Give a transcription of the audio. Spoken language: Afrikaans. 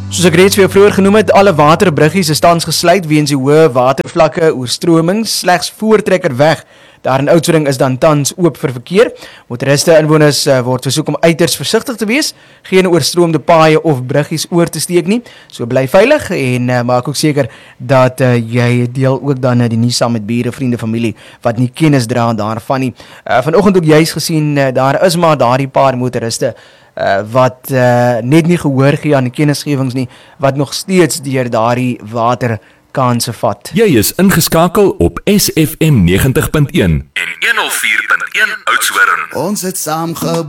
Soos ek reeds vir jou vroeër genoem het, alle waterbruggies is tans gesluit weens die hoë watervlakke, oorstromings, slegs Voortrekkerweg daar in Oudtshoorn is dan tans oop vir verkeer. Motoriste inwoners word versoek om uiters versigtig te wees, geen oorstroomde paaie of bruggies oor te steek nie. So bly veilig en maak ook seker dat jy deel ook dan die nuus saam met bure, vriende, familie wat nie kennis dra daarvan nie. Vanoggend ook juis gesien, daar is maar daardie paar motoriste wat net nie gehoor gee aan die kennisgewings nie, wat nog steeds deur daardie waterkanse vat. Jy is ingeskakel op SFM 90.1 en 104.1 Oudtshoorn. Ons het saam